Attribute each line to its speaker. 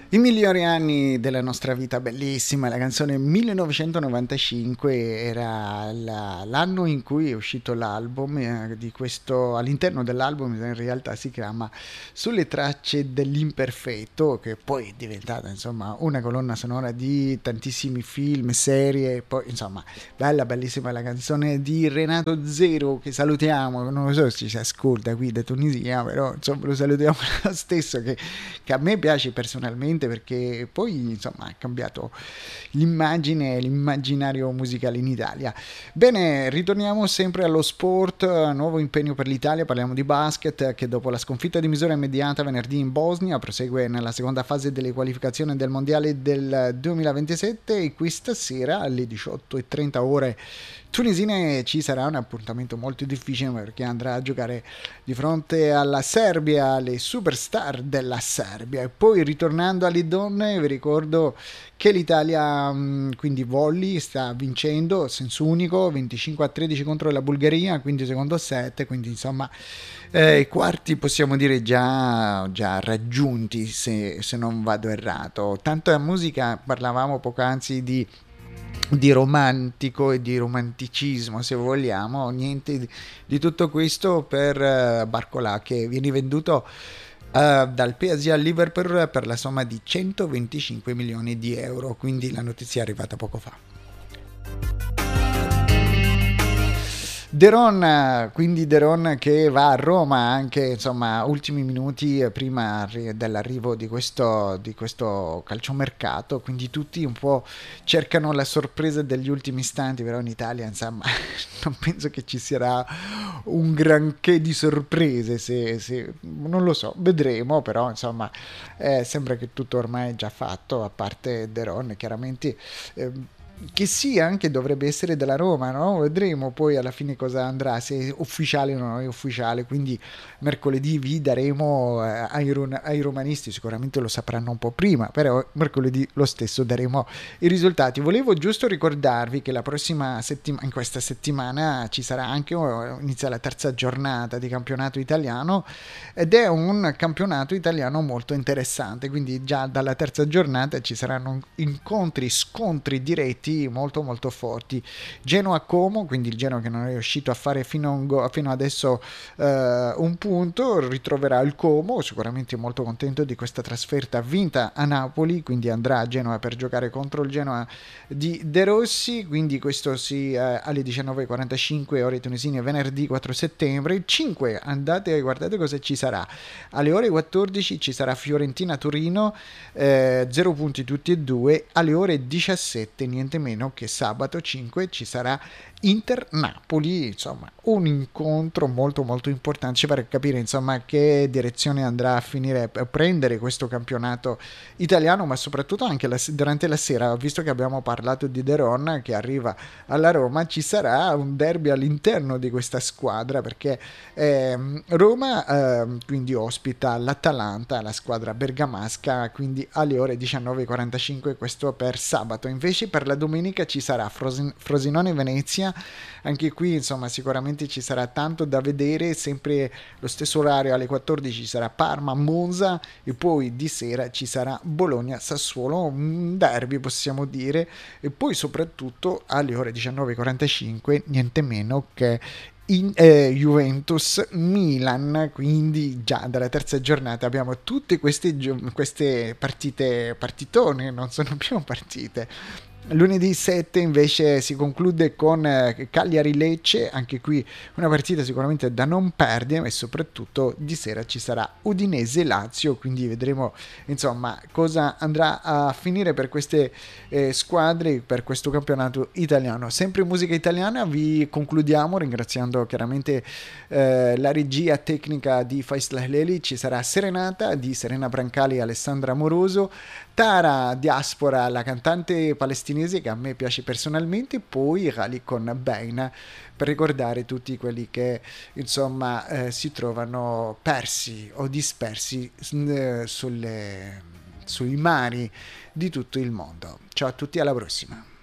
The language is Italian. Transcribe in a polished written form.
Speaker 1: I migliori anni della nostra vita, bellissima, la canzone 1995 era l'anno in cui è uscito l'album di questo, all'interno dell'album in realtà si chiama Sulle tracce dell'imperfetto, che poi è diventata insomma una colonna sonora di tantissimi film, serie, poi insomma bella, bellissima la canzone di Renato Zero che salutiamo, non lo so se si ascolta qui da Tunisia, però insomma lo salutiamo lo stesso che a me piace personalmente perché poi insomma ha cambiato l'immagine, l'immaginario musicale in Italia. Bene, ritorniamo sempre allo sport, nuovo impegno per l'Italia, parliamo di basket che dopo la sconfitta di misura immediata venerdì in Bosnia prosegue nella seconda fase delle qualificazioni del mondiale del 2027 e qui stasera alle 18:30 ore tunisine ci sarà un appuntamento molto difficile perché andrà a giocare di fronte alla Serbia, le superstar della Serbia. E poi ritornando alle donne, vi ricordo che l'Italia, quindi volley, sta vincendo a senso unico 25-13 contro la Bulgaria, quindi secondo set, quindi insomma i quarti possiamo dire già raggiunti se non vado errato. Tanto a musica parlavamo poc'anzi di romantico e di romanticismo se vogliamo, niente di tutto questo per Barcolà che viene venduto dal PSG al Liverpool per la somma di 125 milioni di euro, quindi la notizia è arrivata poco fa. De Ron che va a Roma anche insomma ultimi minuti prima dell'arrivo di questo calciomercato, quindi tutti un po' cercano la sorpresa degli ultimi istanti, però in Italia insomma non penso che ci sarà un granché di sorprese, non lo so, vedremo, però insomma sembra che tutto ormai è già fatto, a parte De Ron chiaramente. Che sì, anche dovrebbe essere della Roma, no? Vedremo poi alla fine cosa andrà, se è ufficiale o non è ufficiale, quindi mercoledì vi daremo ai romanisti, sicuramente lo sapranno un po' prima, però mercoledì lo stesso daremo i risultati. Volevo giusto ricordarvi che la prossima settimana, in questa settimana ci sarà anche, inizia la terza giornata di campionato italiano ed è un campionato italiano molto interessante, quindi già dalla terza giornata ci saranno incontri, scontri diretti molto molto forti. Genoa-Como, quindi il Genoa che non è riuscito a fare fino adesso un punto, ritroverà il Como, sicuramente molto contento di questa trasferta vinta a Napoli, quindi andrà a Genova per giocare contro il Genoa di De Rossi, quindi questo alle 19:45 ore tunisine venerdì 4 settembre. Il 5 andate e guardate cosa ci sarà. Alle ore 14 ci sarà Fiorentina-Torino, 0 punti tutti e due. Alle ore 17 niente meno che sabato 5 ci sarà Inter-Napoli, insomma un incontro molto molto importante, ci per capire insomma che direzione andrà a finire a prendere questo campionato italiano, ma soprattutto anche durante la sera, visto che abbiamo parlato di De Ron che arriva alla Roma, ci sarà un derby all'interno di questa squadra perché Roma quindi ospita l'Atalanta, la squadra bergamasca, quindi alle ore 19:45, questo per sabato. Invece per la domenica ci sarà Frosinone-Venezia, anche qui insomma sicuramente ci sarà tanto da vedere, sempre lo stesso orario alle 14 ci sarà Parma-Monza e poi di sera ci sarà Bologna-Sassuolo, un derby possiamo dire, e poi soprattutto alle ore 19:45 niente meno che Juventus Milan, quindi già dalla terza giornata abbiamo tutte queste partitone, non sono più partite. Lunedì 7 invece si conclude con Cagliari-Lecce, anche qui una partita sicuramente da non perdere, e soprattutto di sera ci sarà Udinese-Lazio, quindi vedremo insomma cosa andrà a finire per queste squadre, per questo campionato italiano. Sempre in musica italiana vi concludiamo ringraziando chiaramente la regia tecnica di Faisal Ahleli. Ci sarà Serenata di Serena Brancali e Alessandra Amoroso, Tara Diaspora, la cantante palestinese che a me piace personalmente, poi Rally con Baina, per ricordare tutti quelli che insomma si trovano persi o dispersi sui mari di tutto il mondo. Ciao a tutti, alla prossima.